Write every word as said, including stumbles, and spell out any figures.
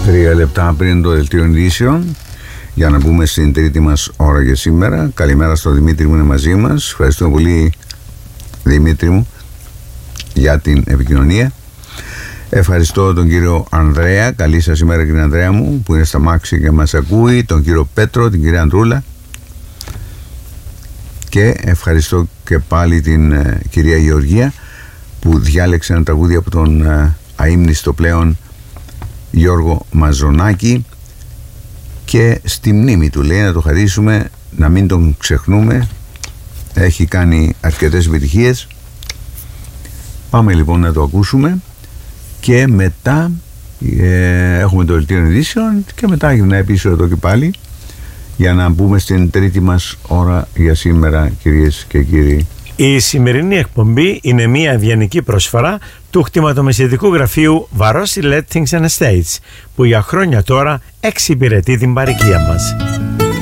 Τρία λεπτά πριν το δελτίο ειδήσεων, για να μπούμε στην τρίτη μας ώρα για σήμερα. Καλημέρα στον Δημήτρη μου, είναι μαζί μας. Ευχαριστούμε πολύ, Δημήτρη μου, για την επικοινωνία. Ευχαριστώ τον κύριο Ανδρέα. Καλή σας ημέρα, κύριε Ανδρέα μου, που είναι στα μάξι και μας ακούει. Τον κύριο Πέτρο, την κυρία Αντρούλα. Και ευχαριστώ και πάλι την ε, κυρία Γεωργία, που διάλεξε ένα τραγούδι από τον ε, αείμνηστο πλέον Γιώργο Μαζονάκη, και στη μνήμη του, λέει, να το χαρίσουμε, να μην τον ξεχνούμε. Έχει κάνει αρκετές επιτυχίες. Πάμε λοιπόν να το ακούσουμε και μετά ε, έχουμε το δελτίο ειδήσεων και μετά γυρνάει πίσω εδώ και πάλι για να μπούμε στην τρίτη μας ώρα για σήμερα, κυρίες και κύριοι. Η σημερινή εκπομπή είναι μια ευγενική προσφορά του κτηματομεσαιτικού γραφείου Varosi Lettings and Estates, που για χρόνια τώρα εξυπηρετεί την παροικία μας.